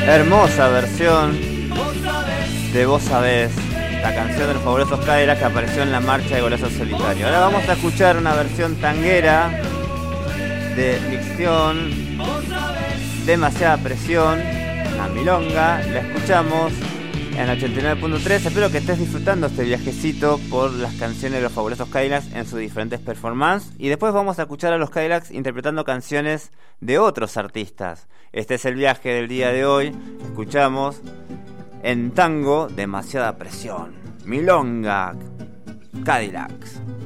Hermosa versión de Vos Sabés, la canción de los Fabulosos Cadillacs que apareció en la marcha de Golazo Solitario. Ahora vamos a escuchar una versión tanguera de Ficción, Demasiada Presión, la milonga. La escuchamos en 89.3. Espero que estés disfrutando este viajecito por las canciones de los Fabulosos Cadillacs en sus diferentes performances. Y después vamos a escuchar a los Cadillacs interpretando canciones de otros artistas. Este es el viaje del día de hoy. Escuchamos en tango Demasiada Presión, milonga, Cadillacs.